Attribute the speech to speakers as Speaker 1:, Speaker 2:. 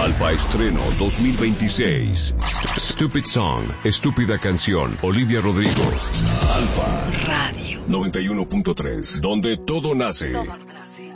Speaker 1: Alfa Estreno 2026. Stupid Song, Estúpida Canción, Olivia Rodrigo. Alfa Radio 91.3, donde todo nace.